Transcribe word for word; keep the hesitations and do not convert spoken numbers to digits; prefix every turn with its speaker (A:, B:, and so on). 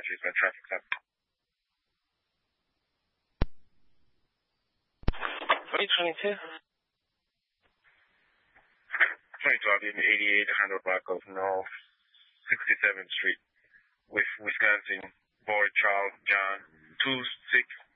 A: Brisbane traffic stop.
B: three twenty-two.
A: twenty-two, I'll be in eighty-eight, one hundred block of North sixty-seventh Street with Wisconsin, boy Charles John, two six